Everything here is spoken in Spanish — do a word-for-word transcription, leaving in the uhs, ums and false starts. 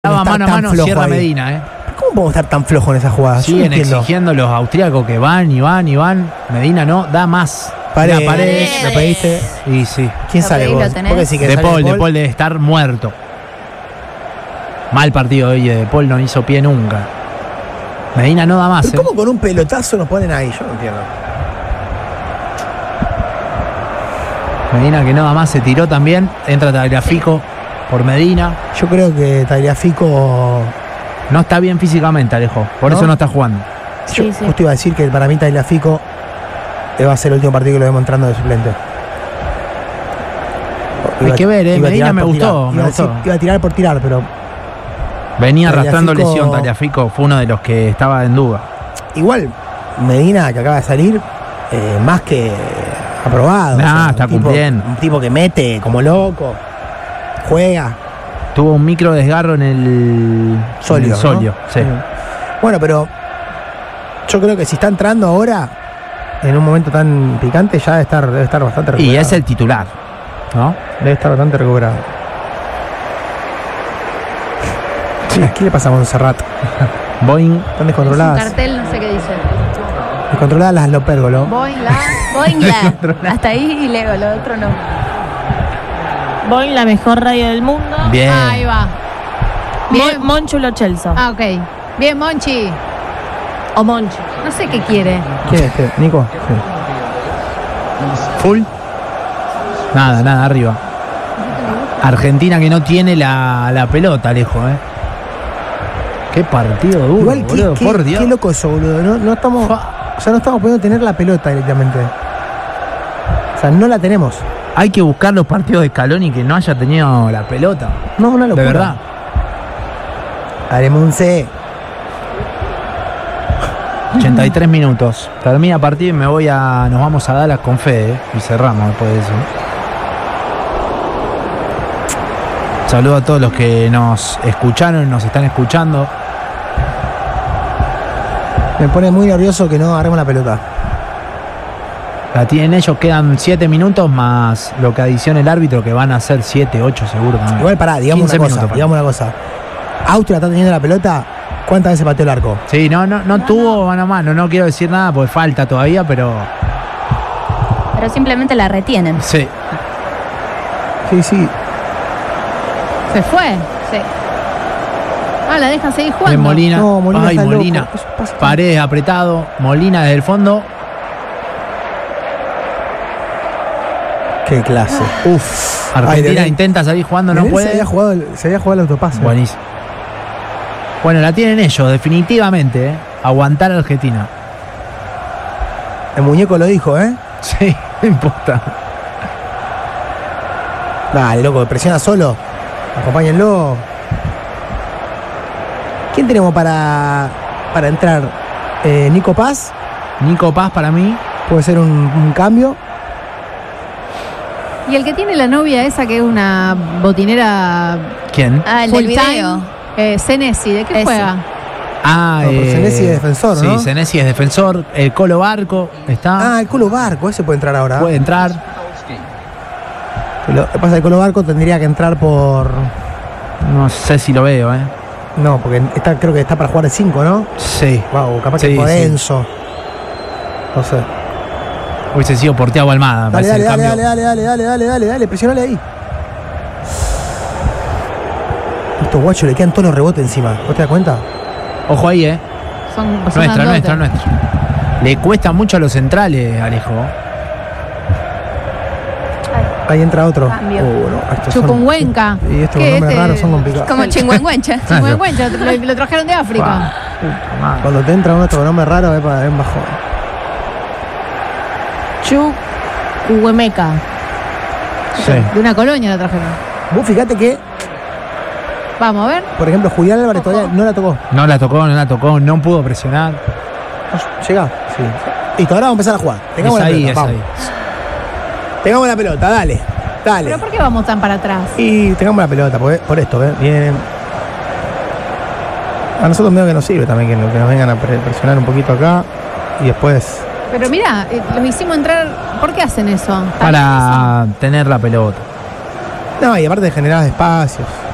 Estaba mano a mano, cierra ahí. Medina, ¿eh? ¿Cómo podemos estar tan flojos en esas jugadas? Siguen exigiendo los austríacos que van y van y van. Medina no, da más. Paredes, Paredes. ¿lo pediste? Y sí. ¿Quién sale vos? ¿Por sí que de Paul, de Paul debe estar muerto. Mal partido hoy de Paul, no hizo pie nunca. Medina no da más. ¿Pero ¿eh? cómo con un pelotazo nos ponen ahí? Yo no entiendo. Medina que no da más, se tiró también. Entra Tagliafico por Medina. Yo creo que Tagliafico no está bien físicamente, Alejo. Por ¿no? eso no está jugando. Yo sí, sí. justo iba a decir que para mí Tagliafico va a ser el último partido que lo vemos entrando de suplente. Hay iba, que ver, eh. Medina me gustó. Tirar, me iba, gustó. A decir, iba a tirar por tirar, pero venía arrastrando lesión. Tagliafico fue uno de los que estaba en duda. Igual, Medina, que acaba de salir, eh, más que aprobado. Nah, o sea, está un tipo, cumpliendo. Un tipo que mete como loco, juega. Tuvo un micro desgarro en el Solio. En el solio, ¿no? Sí. Bueno, pero yo creo que si está entrando ahora, en un momento tan picante, ya debe estar, debe estar bastante recuperado. Y es el titular, ¿no? Debe estar bastante recuperado. Sí. ¿Qué le pasa a Montserrat? Boeing. Están descontroladas. Es un cartel, no sé qué dice. Descontroladas las Lopérgolo. Boeing la. Boeing la. Hasta ahí y leo, lo otro no. Boeing, la mejor radio del mundo. Bien. Ahí va. Bien. Mon Monchulo Chelsea. Ah, ok. Bien, Monchi. O Monchi. No sé qué quiere. ¿Quién es este? ¿Nico? Sí. ¿Full? Nada, nada, arriba. Argentina que no tiene la, la pelota, Alejo, ¿eh? Qué partido duro, Igual, boludo, qué, por qué, Dios. Qué loco eso, boludo. No, no estamos, o sea, no estamos pudiendo tener la pelota directamente. O sea, no la tenemos. Hay que buscar los partidos de Scaloni que no haya tenido la pelota. No, una locura. De verdad. Haremos un C. ochenta y tres minutos. Termina partido y me voy a. Nos vamos a Dallas con Fede, ¿eh? Y cerramos después de eso. Saludo a todos los que nos escucharon, nos están escuchando. Me pone muy nervioso que no agarremos la pelota. La tienen ellos, quedan siete minutos más lo que adicione el árbitro, que van a ser siete, ocho seguro también. Igual pará, digamos una cosa, minutos, digamos una cosa. Austria está teniendo la pelota, ¿cuántas veces pateó el arco? Sí, no, no, no, no tuvo mano a mano, no quiero decir nada porque falta todavía, pero. Pero simplemente la retienen. Sí. Sí, sí. ¿Se fue? Sí. Ah, la dejan seguir jugando. De Molina. No, Molina Ay, está Molina. Paredes apretado. Molina desde el fondo. Qué clase. Uf. Argentina Ay, intenta salir jugando, no puede. Se había jugado el, se había jugado el autopase. Buenísimo. Bueno, la tienen ellos, definitivamente. ¿eh? Aguantar a Argentina. El muñeco lo dijo, ¿eh? Sí, no importa. Dale, loco, presiona solo. Acompáñenlo. ¿Quién tenemos para, para entrar? Eh, ¿Nico Paz? Nico Paz para mí. Puede ser un, un cambio. Y el que tiene la novia esa que es una botinera. ¿Quién? Ah, el del video. Eh, Senesi, ¿de qué Ese. juega? Ah, no, eh, Senesi es defensor, sí, ¿no? Sí, Senesi es defensor. El Colo Barco está. Ah, el Colo Barco, ese puede entrar ahora. Puede entrar. Lo que pasa es que el Colo Barco tendría que entrar por. No sé si lo veo, ¿eh? No, porque está, creo que está para jugar el cinco, ¿no? Sí. Wow, capaz sí, que es sí. denso. No sé. Hubiese sido porteado Almada. Dale, dale, dale, dale, dale, dale, dale, dale, dale, dale, presionale ahí. Estos guachos le quedan todos los rebotes encima. ¿Vos te das cuenta? Ojo ahí, ¿eh? Son, son nuestra, nuestra, nuestra. Le cuesta mucho a los centrales, Alejo. Ahí entra otro. Uh, no, Chucunhuenca. Son, y estos nombres este? raros son complicados. Como Chingüengüencha. Chingüengüencha, lo, lo trajeron de África. Cuando te entra uno estos nombres raros es para un bajón. Chucuhuemeca. Sí. De una colonia lo trajeron. Vos fíjate que. Vamos a ver. Por ejemplo, Julián Álvarez todavía no la tocó. No la tocó, no la tocó, no pudo presionar. Llega. Sí. Listo, ahora vamos a empezar a jugar. Tengamos es la ahí, pelota. Es vamos. ahí. Tengamos la pelota, dale. Dale. ¿Pero por qué vamos tan para atrás? Y tengamos la pelota, por, por esto, ¿ves? Bien. A nosotros medio que nos sirve también que, que nos vengan a presionar un poquito acá y después. Pero mira, los hicimos entrar. ¿Por qué hacen eso? Para tener la pelota. No, y aparte de generar espacios.